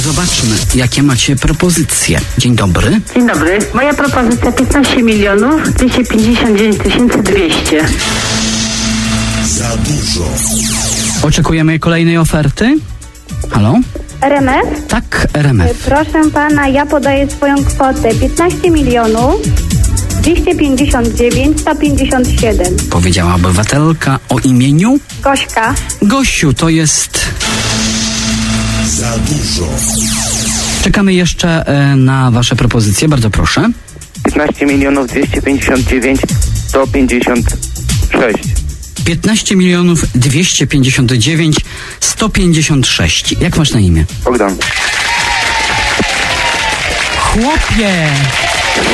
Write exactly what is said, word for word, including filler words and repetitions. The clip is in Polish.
Zobaczmy, jakie macie propozycje. Dzień dobry. Dzień dobry. Moja propozycja piętnaście milionów dwieście pięćdziesiąt dziewięć tysięcy dwieście. Za dużo. Oczekujemy kolejnej oferty. Halo? R M F? Tak, R M F. Proszę pana, ja podaję swoją kwotę piętnaście milionów dwieście pięćdziesiąt dziewięć sto pięćdziesiąt siedem. Powiedziała obywatelka o imieniu Gośka. Gosiu, to jest... Za dużo. Czekamy jeszcze e, na wasze propozycje, bardzo proszę. piętnaście milionów dwieście pięćdziesiąt dziewięć sto pięćdziesiąt sześć. piętnaście milionów dwieście pięćdziesiąt dziewięć sto pięćdziesiąt sześć. Jak masz na imię? Bogdan. Chłopie!